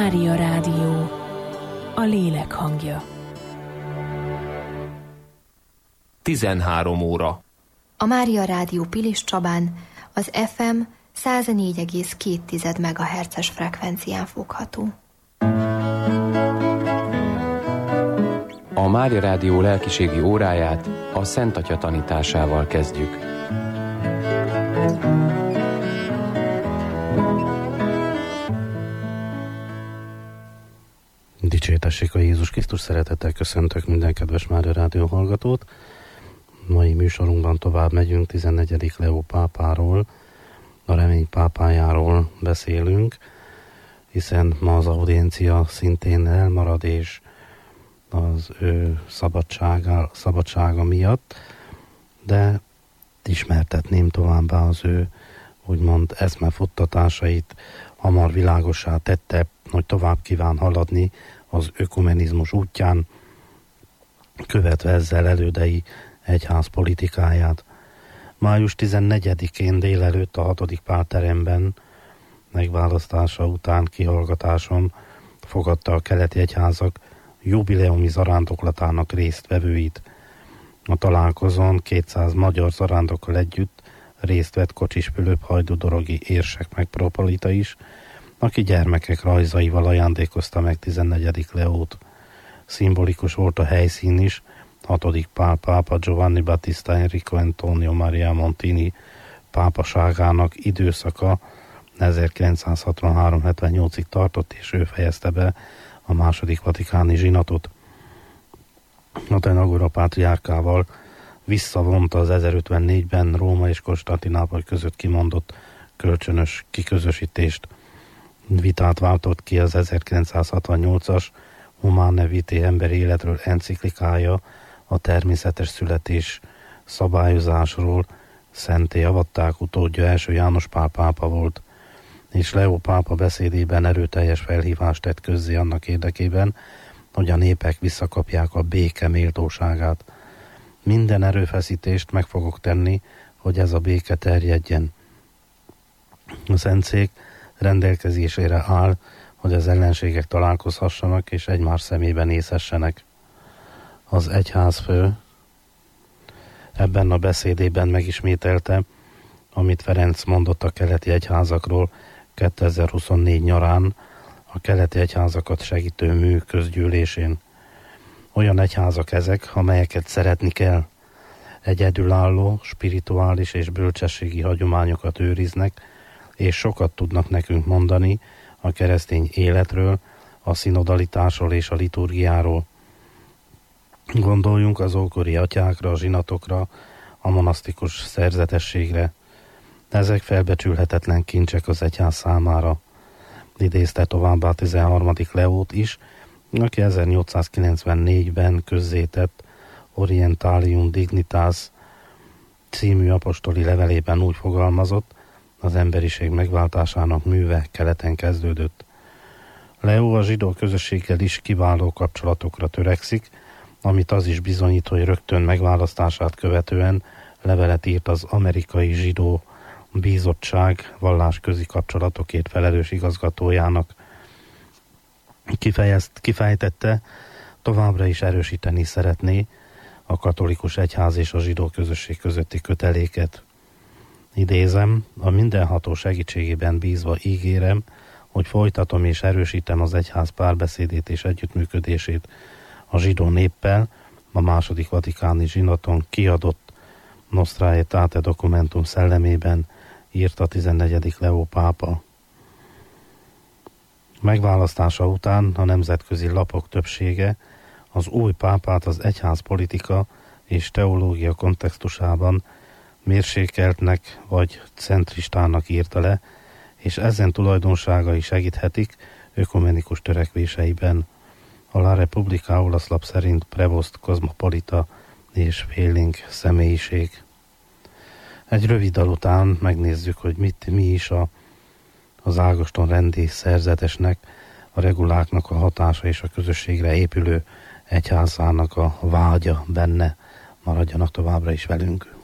Mária Rádió, a lélek hangja. 13 óra. A Mária Rádió Pilis Csabán az FM 104,2 MHz-es frekvencián fogható. A Mária Rádió lelkiségi óráját a Szent Atya tanításával kezdjük. Dicsértessék a Jézus Krisztus, szeretettel köszöntök minden kedves Mária Rádió hallgatót. Mai műsorunkban tovább megyünk, 14. Leó pápáról, a remény pápájáról beszélünk, hiszen ma az audiencia szintén elmarad, és az ő szabadsága miatt, de ismertetném továbbá az ő úgymond eszmefuttatásait, hamar világossá tette, hogy tovább kíván haladni az ökumenizmus útján, követve ezzel elődei egyház politikáját. Május 14-én délelőtt a 6. Pálteremben megválasztása után kihallgatáson fogadta a keleti egyházak jubileumi zarándoklatának résztvevőit. A találkozón 200 magyar zarándokkal együtt részt vett Kocsis Fülöp hajdúdorogi érsek metropolita is, aki gyermekek rajzaival ajándékozta meg 14. Leót. Szimbolikus volt a helyszín is, 6. Pál pápa Giovanni Battista Enrico Antonio Maria Montini pápaságának időszaka 1963-78-ig tartott, és ő fejezte be a második vatikáni zsinatot. A Tenagora pátriárkával visszavonta az 1054-ben Róma és Konstantinápoly között kimondott kölcsönös kiközösítést. Vitát váltott ki az 1968-as Humane Vitae emberi életről enciklikája a természetes születés szabályozásról. Szenté avatták utódja első János Pál pápa volt, és Leó pápa beszédében erőteljes felhívást tett közzé annak érdekében, hogy a népek visszakapják a béke méltóságát. Minden erőfeszítést meg fogok tenni, hogy ez a béke terjedjen. A Szentszék rendelkezésére áll, hogy az ellenségek találkozhassanak és egymás szemében nézhessenek. Az egyházfő ebben a beszédében megismételte, amit Ferenc mondott a keleti egyházakról 2024 nyarán a keleti egyházakat segítő mű közgyűlésén. Olyan egyházak ezek, amelyeket szeretni kell. Egyedülálló, spirituális és bölcsességi hagyományokat őriznek, és sokat tudnak nekünk mondani a keresztény életről, a szinodalitásról és a liturgiáról. Gondoljunk az ókori atyákra, a zsinatokra, a monasztikus szerzetességre. Ezek felbecsülhetetlen kincsek az egyház számára. Idézte továbbá 13. Leót is, aki 1894-ben közzétett Orientalium Dignitas című apostoli levelében úgy fogalmazott, az emberiség megváltásának műve keleten kezdődött. Leó a zsidó közösséggel is kiváló kapcsolatokra törekszik, amit az is bizonyít, hogy rögtön megválasztását követően levelet írt az amerikai zsidó bízottság vallásközi kapcsolatokért felelős igazgatójának. Kifejtette, továbbra is erősíteni szeretné a katolikus egyház és a zsidó közösség közötti köteléket. Idézem, a mindenható segítségében bízva ígérem, hogy folytatom és erősítem az egyház párbeszédét és együttműködését a zsidó néppel, a második vatikáni zsinaton kiadott Nostra Aetate dokumentum szellemében, írta 14. Leó pápa. Megválasztása után a nemzetközi lapok többsége az új pápát az egyház politika és teológia kontextusában mérsékeltnek vagy centristának írta le, és ezen tulajdonságai segíthetik ökumenikus törekvéseiben. A La Repubblica olasz lap szerint prevost, kozmopolita és félénk személyiség. Egy rövid dal után megnézzük, hogy mi is az Ágoston rendi szerzetesnek, a reguláknak a hatása és a közösségre épülő egyházának a vágya benne. Maradjanak továbbra is velünk.